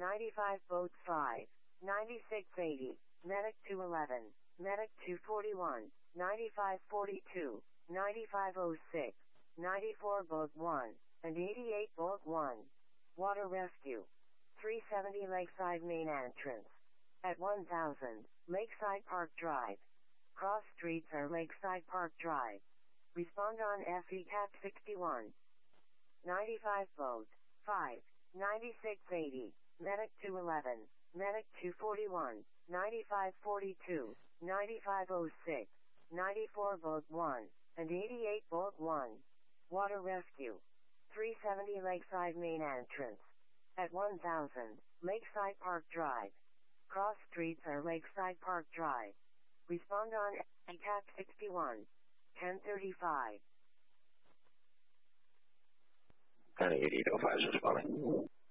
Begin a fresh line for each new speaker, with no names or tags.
95 Boats 5, 9680, Medic 211, Medic 241, 9542, 9506, 94 Boat 1, and 88 Boat 1. Water Rescue. 370 Lakeside Main Entrance. At 1000, Lakeside Park Drive. Cross streets are Lakeside Park Drive. Respond on FECAT 61. 95 Boat 5, 9680, Medic 211, Medic 241, 9542, 9506, 94 Boat 1, and 88 Boat 1. Water Rescue. 370 Lakeside Main Entrance. At 1000, Lakeside Park Drive. Cross streets are Lakeside Park Drive. Respond on FECAT 61. 1035.
8805 is responding.